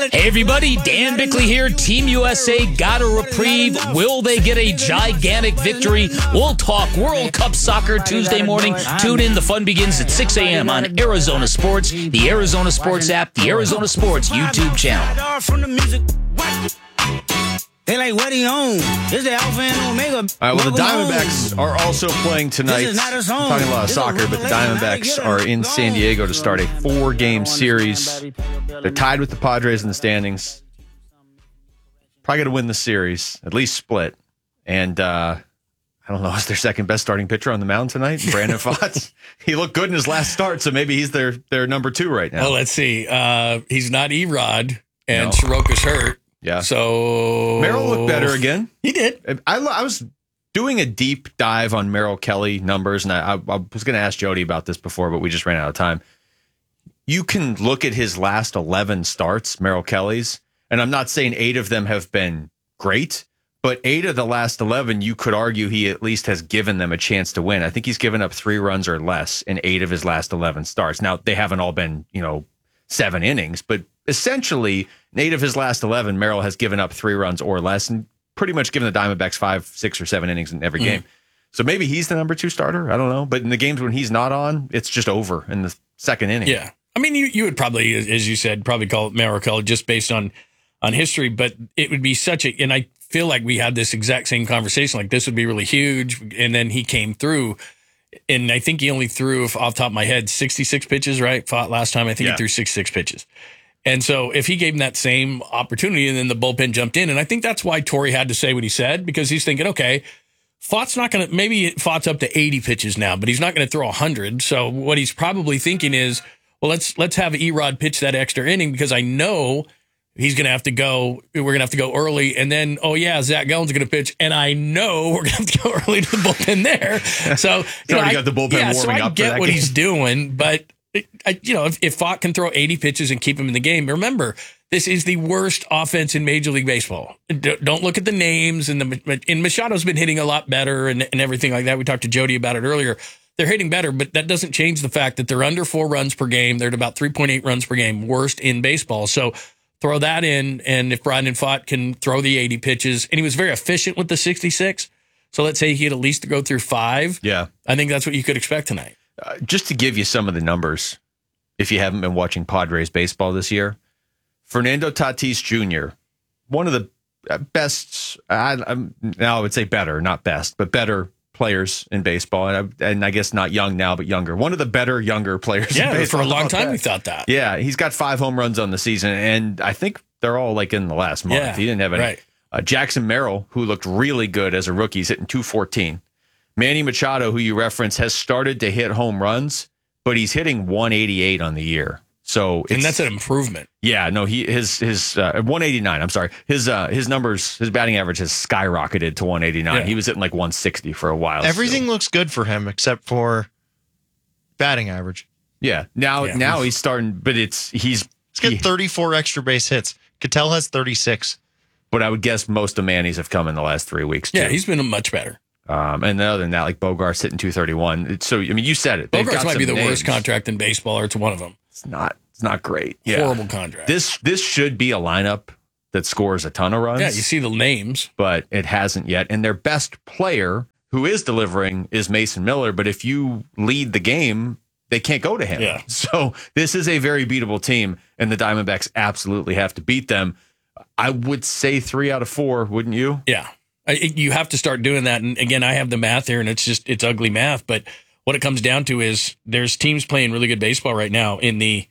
Hey everybody, Dan Bickley here. Team USA got a reprieve. Will they get a gigantic victory? We'll talk World Cup soccer Tuesday morning. Tune in. The fun begins at 6 a.m. on Arizona Sports, the Arizona Sports app, the Arizona Sports YouTube channel. They like, what he on? This the Alpha and Omega. All right, well, the Diamondbacks are also playing tonight. This is not a song. I'm talking a lot of soccer, but the Diamondbacks are in San Diego to start a 4-game series. They're tied with the Padres in the standings. Probably going to win the series, at least split. And I don't know, is their second best starting pitcher on the mound tonight? Brandon Pfaadt. He looked good in his last start, so maybe he's their number 2 right now. Oh, let's see. He's not Erod, and Soroka's hurt. Yeah. So Merrill looked better again. He did. I was doing a deep dive on Merrill Kelly numbers, and I was going to ask Jody about this before, but we just ran out of time. You can look at his last 11 starts, Merrill Kelly's, and I'm not saying 8 of them have been great, but 8 of the last 11, you could argue he at least has given them a chance to win. I think he's given up 3 runs or less in 8 of his last 11 starts. Now, they haven't all been, 7 innings, but essentially, in 8 of his last 11, Merrill has given up 3 runs or less and pretty much given the Diamondbacks 5, 6, or 7 innings in every game. So maybe he's the number 2 starter. I don't know. But in the games when he's not on, it's just over in the second inning. Yeah. I mean, you would probably, as you said, probably call it Merrill Kelly just based on history, but it would be and I feel like we had this exact same conversation, like this would be really huge. And then he came through. And I think he only threw, off the top of my head, 66 pitches, right? Fought last time. I think he threw 66 pitches. And so if he gave him that same opportunity and then the bullpen jumped in, and I think that's why Torrey had to say what he said, because he's thinking, okay, Pfaadt's not going to, maybe Pfaadt's up to 80 pitches now, but he's not going to throw 100. So what he's probably thinking is, well, let's have Erod pitch that extra inning because I know he's going to have to go. We're going to have to go early. And then, Zach Gallen's going to pitch. And I know we're going to have to go early to the bullpen there. So, I got the bullpen warming up. I get what he's doing. But, if Pfaadt can throw 80 pitches and keep him in the game, remember, this is the worst offense in Major League Baseball. Don't look at the names. And Machado's been hitting a lot better and everything like that. We talked to Jody about it earlier. They're hitting better, but that doesn't change the fact that they're under 4 runs per game. They're at about 3.8 runs per game, worst in baseball. So, throw that in, and if Brandon Pfaadt can throw the 80 pitches, and he was very efficient with the 66, so let's say he had at least go through 5. Yeah. I think that's what you could expect tonight. Just to give you some of the numbers, if you haven't been watching Padres baseball this year, Fernando Tatis Jr., one of the best, now I would say better, not best, but better players in baseball, and I guess not young now, but younger. One of the better younger players in baseball. For a long time we thought that. Yeah, he's got 5 home runs on the season, and I think they're all like in the last month. Yeah, he didn't have any. Right. Jackson Merrill, who looked really good as a rookie, he's hitting 214. Manny Machado, who you referenced, has started to hit home runs, but he's hitting 188 on the year. So and that's an improvement. Yeah, no, his 189. I'm sorry, his numbers, his batting average has skyrocketed to 189. Yeah. He was hitting like 160 for a while. Everything looks good for him except for batting average. Yeah, now he's starting, but he's got 34 extra base hits. Cattell has 36. But I would guess most of Manny's have come in the last 3 weeks. Too. Yeah, he's been much better. And other than that, like Bogart's hitting 231. So I mean, you said it. Bogart's might be the worst contract in baseball, or it's one of them. It's not great. Yeah. Horrible contract. This should be a lineup that scores a ton of runs. Yeah, you see the names. But it hasn't yet. And their best player who is delivering is Mason Miller. But if you lead the game, they can't go to him. Yeah. So this is a very beatable team, and the Diamondbacks absolutely have to beat them. I would say 3 out of 4, wouldn't you? Yeah. You have to start doing that. And again, I have the math here, and it's ugly math. But what it comes down to is there's teams playing really good baseball right now in the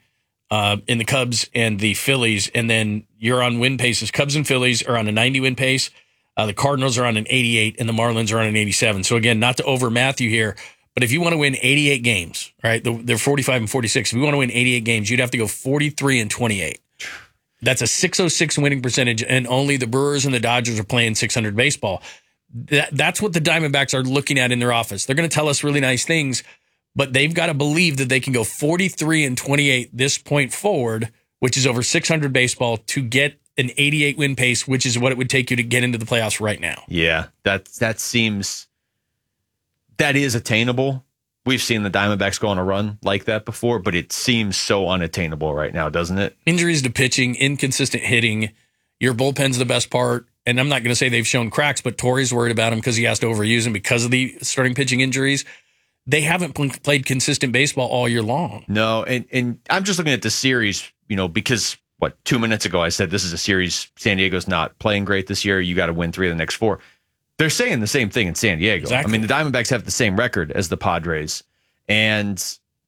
Cubs and the Phillies, and then you're on win paces. Cubs and Phillies are on a 90 win pace. The Cardinals are on an 88, and the Marlins are on an 87. So again, not to over math you here, but if you want to win 88 games, right? They're 45 and 46. If you want to win 88 games, you'd have to go 43 and 28. That's a 606 winning percentage, and only the Brewers and the Dodgers are playing 600 baseball. That's what the Diamondbacks are looking at in their office. They're going to tell us really nice things, but they've got to believe that they can go 43 and 28 this point forward, which is over 600 baseball, to get an 88 win pace, which is what it would take you to get into the playoffs right now. Yeah, that is attainable. we've seen the Diamondbacks go on a run like that before, but it seems so unattainable right now, doesn't it? Injuries to pitching, inconsistent hitting. Your bullpen's the best part. And I'm not going to say they've shown cracks, but Torrey's worried about him because he has to overuse him because of the starting pitching injuries. They haven't played consistent baseball all year long. No, and I'm just looking at the series, because 2 minutes ago I said this is a series San Diego's not playing great this year. You got to win 3 of the next 4. They're saying the same thing in San Diego. Exactly. I mean, the Diamondbacks have the same record as the Padres. And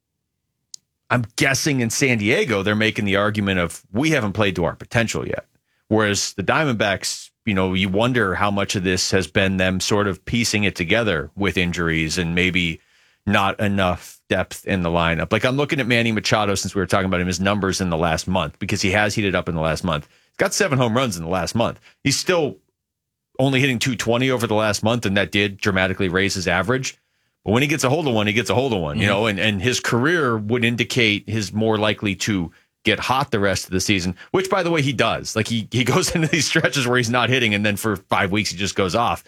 I'm guessing in San Diego, they're making the argument of we haven't played to our potential yet. Whereas the Diamondbacks, you wonder how much of this has been them sort of piecing it together with injuries and maybe not enough depth in the lineup. Like I'm looking at Manny Machado since we were talking about him, his numbers in the last month, because he has heated up in the last month. He's got 7 home runs in the last month. He's still only hitting 220 over the last month, and that did dramatically raise his average. But when he gets a hold of one, he gets a hold of one, and his career would indicate he's more likely to get hot the rest of the season, which, by the way, he does. Like he goes into these stretches where he's not hitting, and then for 5 weeks he just goes off.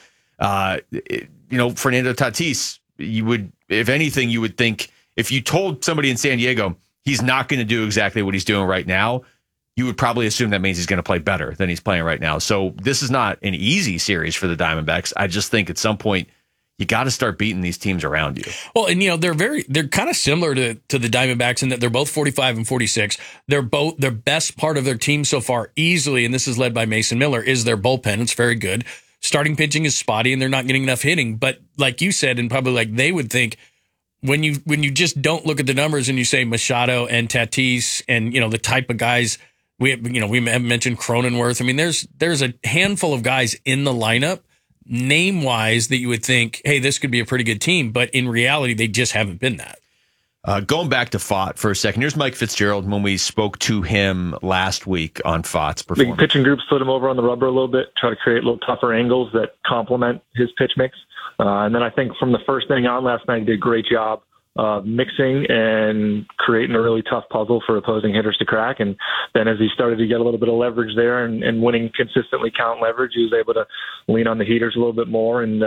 Fernando Tatis, if anything, you would think if you told somebody in San Diego he's not going to do exactly what he's doing right now, you would probably assume that means he's going to play better than he's playing right now. So this is not an easy series for the Diamondbacks. I just think at some point you got to start beating these teams around you. Well, and they're kind of similar to the Diamondbacks in that they're both 45 and 46. They're both their best part of their team so far easily, and this is led by Mason Miller, is their bullpen. It's very good. Starting pitching is spotty, and they're not getting enough hitting. But like you said, and probably like they would think, when you just don't look at the numbers and you say Machado and Tatis and the type of guys we have mentioned Cronenworth. I mean, there's a handful of guys in the lineup name wise that you would think, hey, this could be a pretty good team, but in reality, they just haven't been that. Going back to Pfaadt for a second, here's Mike Fitzgerald when we spoke to him last week on Pfaadt's performance. The pitching group slid him over on the rubber a little bit, try to create a little tougher angles that complement his pitch mix. And then I think from the first inning on last night, he did a great job mixing and creating a really tough puzzle for opposing hitters to crack. And then as he started to get a little bit of leverage there and winning consistently count leverage, he was able to lean on the heaters a little bit more and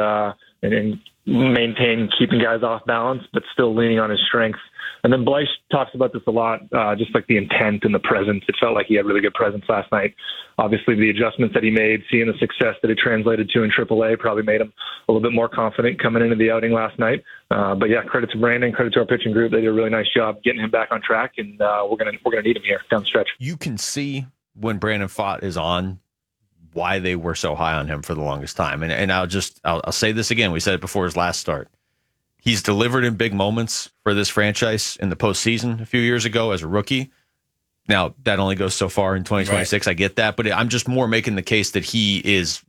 maintain keeping guys off balance, but still leaning on his strength. And then Blythe talks about this a lot, just like the intent and the presence. It felt like he had really good presence last night. Obviously, the adjustments that he made, seeing the success that it translated to in AAA, probably made him a little bit more confident coming into the outing last night. But yeah, credit to Brandon, credit to our pitching group. They did a really nice job getting him back on track, and we're gonna need him here down the stretch. You can see when Brandon Pfaadt is on why they were so high on him for the longest time. And I'll say this again. We said it before his last start. He's delivered in big moments for this franchise in the postseason a few years ago as a rookie. Now, that only goes so far in 2026. Right. I get that, but I'm just more making the case that he's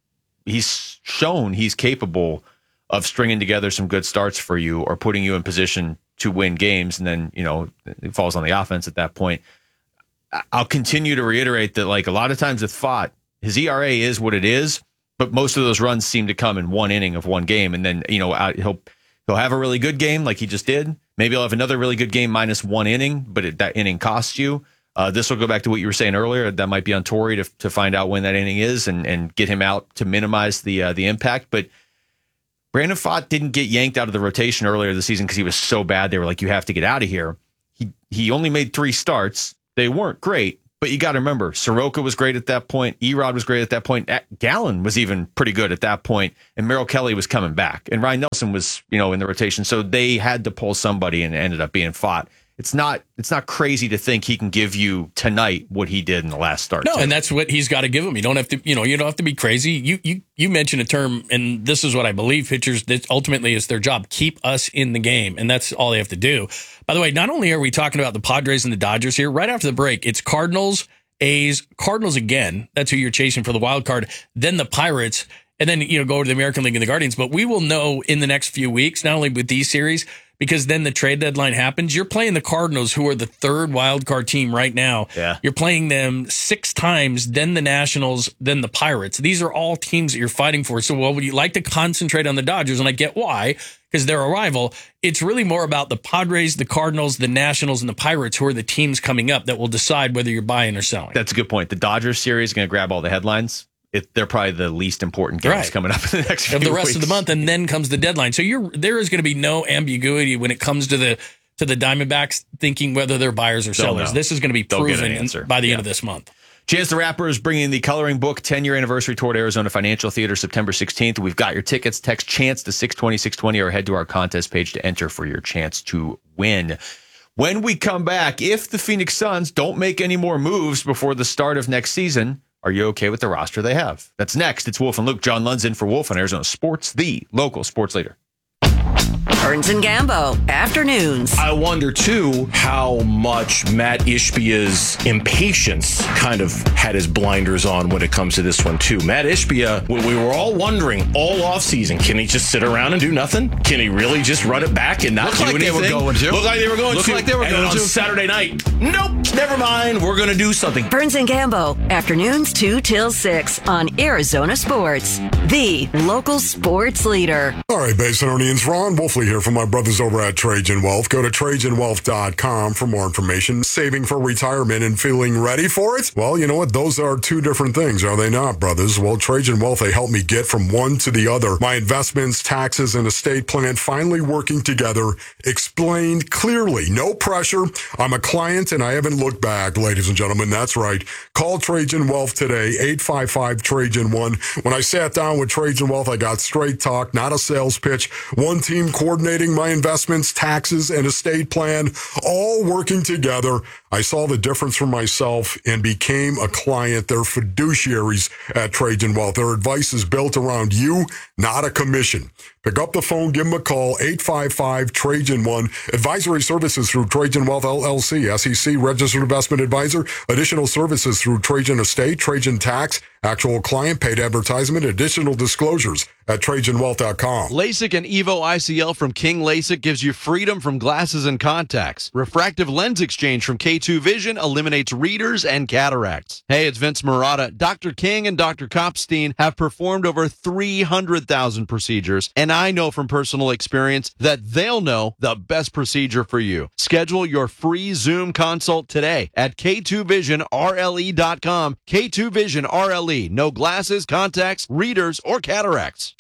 shown he's capable of stringing together some good starts for you or putting you in position to win games. And then, it falls on the offense at that point. I'll continue to reiterate that, like, a lot of times with Pfaadt, his ERA is what it is, but most of those runs seem to come in one inning of one game. And then, he'll have a really good game like he just did. Maybe he'll have another really good game minus one inning, but that inning costs you. This will go back to what you were saying earlier. That might be on Torrey to find out when that inning is and get him out to minimize the impact. But Brandon Pfaadt didn't get yanked out of the rotation earlier this season because he was so bad. They were like, you have to get out of here. He only made 3 starts. They weren't great, but you got to remember, Soroka was great at that point. Erod was great at that point. Gallen was even pretty good at that point. And Merrill Kelly was coming back. And Ryan Nelson was, in the rotation. So they had to pull somebody and it ended up being Pfaadt. It's not crazy to think he can give you tonight what he did in the last start. No, and that's what he's got to give him. You don't have to, you don't have to be crazy. You mentioned a term, and this is what I believe pitchers, that ultimately is their job. Keep us in the game, and that's all they have to do. By the way, not only are we talking about the Padres and the Dodgers here, right after the break, it's Cardinals, A's, Cardinals again. That's who you're chasing for the wild card. Then the Pirates, and then go to the American League and the Guardians. But we will know in the next few weeks, not only with these series, because then the trade deadline happens. You're playing the Cardinals, who are the 3rd wild card team right now. Yeah. You're playing them 6 times, then the Nationals, then the Pirates. These are all teams that you're fighting for. So, would you like to concentrate on the Dodgers? And I get why, because they're a rival. It's really more about the Padres, the Cardinals, the Nationals, and the Pirates, who are the teams coming up that will decide whether you're buying or selling. That's a good point. The Dodgers series is going to grab all the headlines. they're probably the least important games coming up in the next few of the rest weeks. of the month, and then comes the deadline. So there is going to be no ambiguity when it comes to the Diamondbacks thinking whether they're buyers or sellers. know. This is going to be They'll get an proven answer. by the end of this month. Chance the Rapper is bringing the Coloring Book 10-year anniversary tour to Arizona Financial Theater September 16th. We've got your tickets. Text CHANCE to 620-620 or head to our contest page to enter for your chance to win. When we come back, if the Phoenix Suns don't make any more moves before the start of next season, are you okay with the roster they have? That's next. It's Wolf and Luke. John Lund's in for Wolf on Arizona Sports, the local sports leader. Burns and Gambo, afternoons. I wonder, too, how much Matt Ishbia's impatience kind of had his blinders on when it comes to this one, too. Matt Ishbia, we were all wondering all offseason, can he just sit around and do nothing? Can he really just run it back and not do anything? Looked like they were going to. On Saturday night, nope, never mind. We're going to do something. Burns and Gambo, afternoons 2 till 6 on Arizona Sports, the local sports leader. All right, Basinonians, Ron Wolfley here from my brothers over at Trajan Wealth. Go to TrajanWealth.com for more information. Saving for retirement and feeling ready for it? Well, you know what? Those are two different things, are they not, brothers? Well, Trajan Wealth, they help me get from one to the other. My investments, taxes, and estate plan finally working together, explained clearly. No pressure. I'm a client and I haven't looked back, ladies and gentlemen. That's right. Call Trajan Wealth today, 855-TRAJAN-1. When I sat down with Trajan Wealth, I got straight talk, not a sales pitch. One team coordinating my investments, taxes, and estate plan, all working together. I saw the difference for myself and became a client. They're fiduciaries at Trajan Wealth. Their advice is built around you, not a commission. Pick up the phone, give them a call, 855-TRAJAN-1. Advisory services through Trajan Wealth LLC, SEC Registered Investment Advisor. Additional services through Trajan Estate, Trajan Tax, actual client, paid advertisement, additional disclosures at TrajanWealth.com. LASIK and Evo ICL from King LASIK gives you freedom from glasses and contacts. Refractive lens exchange from K2 Vision eliminates readers and cataracts. Hey, it's Vince Murata. Dr. King and Dr. Kopstein have performed over 300,000 procedures, and I know from personal experience that they'll know the best procedure for you. Schedule your free Zoom consult today at K2VisionRLE.com. K2 Vision RLE. No glasses, contacts, readers, or cataracts.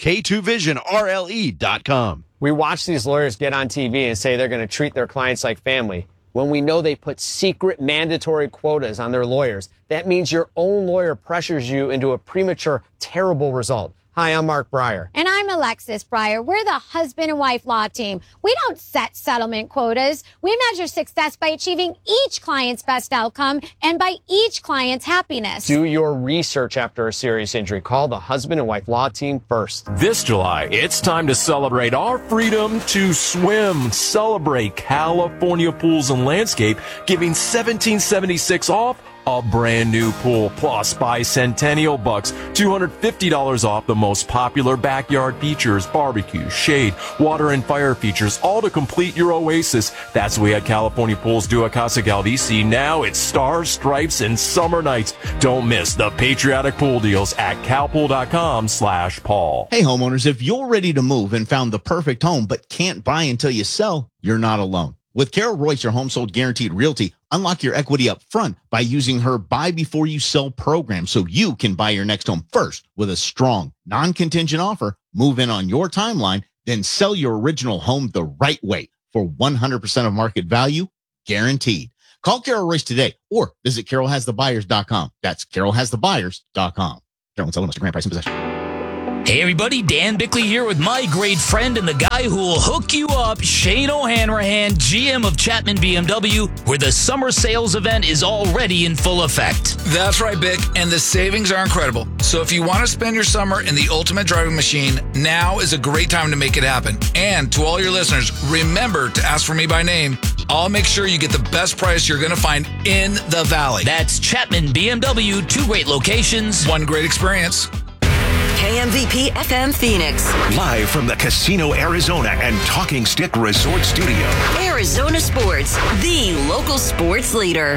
K2VisionRLE.com. We watch these lawyers get on TV and say they're going to treat their clients like family when we know they put secret mandatory quotas on their lawyers. That means your own lawyer pressures you into a premature, terrible result. Hi, I'm Mark Breyer. And I'm Alexis Breyer. We're the husband and wife law team. We don't set settlement quotas. We measure success by achieving each client's best outcome and by each client's happiness. Do your research after a serious injury. Call the husband and wife law team first. This July, it's time to celebrate our freedom to swim. Celebrate California Pools and Landscape, giving $1,776 off a brand new pool, plus bicentennial bucks, $250 off the most popular backyard features, barbecue, shade, water, and fire features, all to complete your oasis. That's what we at California Pools do at Casa Galdici. Now it's stars, stripes, and summer nights. Don't miss the patriotic pool deals at calpool.com/Paul. Hey homeowners, if you're ready to move and found the perfect home but can't buy until you sell, you're not alone. With Carol Royce, your home sold guaranteed realty, unlock your equity up front by using her buy before you sell program so you can buy your next home first with a strong, non-contingent offer, move in on your timeline, then sell your original home the right way for 100% of market value, guaranteed. Call Carol Royce today or visit carolhasthebuyers.com. That's carolhasthebuyers.com. Carol, selling Mr. Grand Price in possession. Hey everybody, Dan Bickley here with my great friend and the guy who will hook you up, Shane O'Hanrahan, GM of Chapman BMW, where the summer sales event is already in full effect. That's right, Bick, and the savings are incredible. So if you want to spend your summer in the ultimate driving machine, now is a great time to make it happen. And to all your listeners, remember to ask for me by name. I'll make sure you get the best price you're going to find in the Valley. That's Chapman BMW, 2 great locations, 1 great experience. KMVP FM Phoenix. Live from the Casino Arizona and Talking Stick Resort Studio. Arizona Sports, the local sports leader.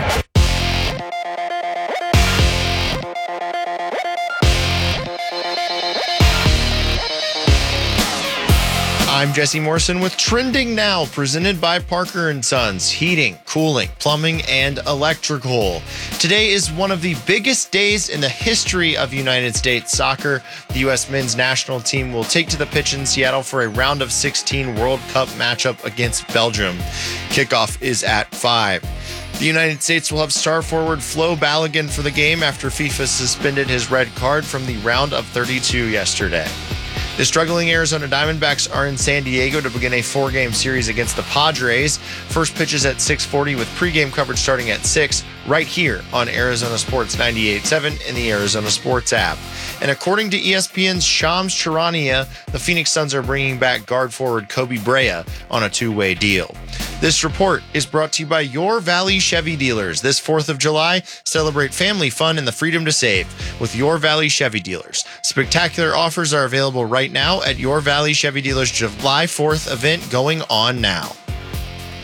I'm Jesse Morrison with Trending Now, presented by Parker & Sons, heating, cooling, plumbing, and electrical. Today is one of the biggest days in the history of United States soccer. The U.S. men's national team will take to the pitch in Seattle for a round of 16 World Cup matchup against Belgium. Kickoff is at 5. The United States will have star forward Flo Balogun for the game after FIFA suspended his red card from the round of 32 yesterday. The struggling Arizona Diamondbacks are in San Diego to begin a 4-game series against the Padres. First pitch is at 6:40 with pregame coverage starting at 6 right here on Arizona Sports 98.7 and the Arizona Sports app. And according to ESPN's Shams Charania, the Phoenix Suns are bringing back guard forward Kobe Brea on a 2-way deal. This report is brought to you by Your Valley Chevy Dealers. This 4th of July, celebrate family fun and the freedom to save with Your Valley Chevy Dealers. Spectacular offers are available right now at Your Valley Chevy Dealers' July 4th event going on now.